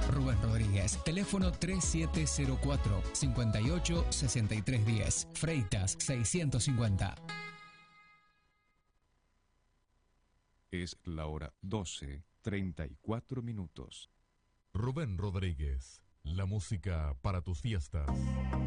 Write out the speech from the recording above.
Rubén Rodríguez, teléfono 3704-586310, Freitas 650. Es la hora 12:34. Rubén Rodríguez, la música para tus fiestas.